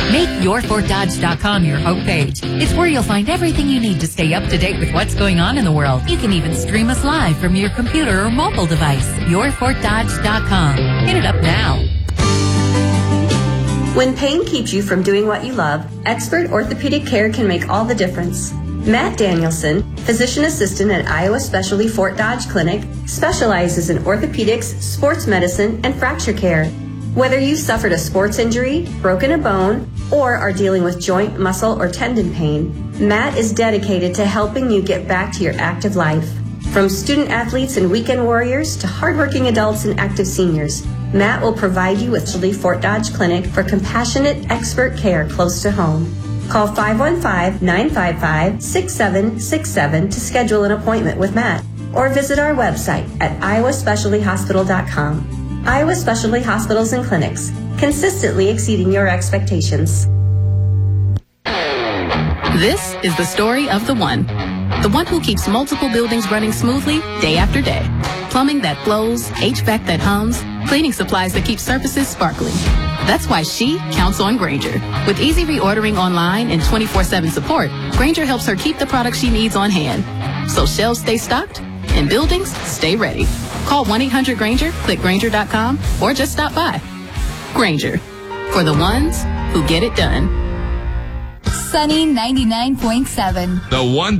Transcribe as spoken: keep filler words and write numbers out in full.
Make your fort dodge dot com your homepage. It's where you'll find everything you need to stay up to date with what's going on in the world. You can even stream us live from your computer or mobile device. your fort dodge dot com. Hit it up now. When pain keeps you from doing what you love, expert orthopedic care can make all the difference. Matt Danielson, physician assistant at Iowa Specialty Fort Dodge Clinic, specializes in orthopedics, sports medicine, and fracture care. Whether you suffered a sports injury, broken a bone, or are dealing with joint, muscle, or tendon pain, Matt is dedicated to helping you get back to your active life. From student athletes and weekend warriors to hardworking adults and active seniors, Matt will provide you with the Fort Dodge Clinic for compassionate, expert care close to home. Call five one five, nine five five, six seven six seven to schedule an appointment with Matt, or visit our website at iowa specialty hospital dot com. Iowa Specialty Hospitals and Clinics, consistently exceeding your expectations. This is the story of the one. The one who keeps multiple buildings running smoothly day after day. Plumbing that flows, H V A C that hums, cleaning supplies that keep surfaces sparkling. That's why she counts on Grainger. With easy reordering online and twenty-four seven support, Grainger helps her keep the products she needs on hand. So shelves stay stocked and buildings stay ready. Call one eight hundred Grainger, click Grainger dot com, or just stop by. Grainger, for the ones who get it done. Sunny ninety-nine point seven. The one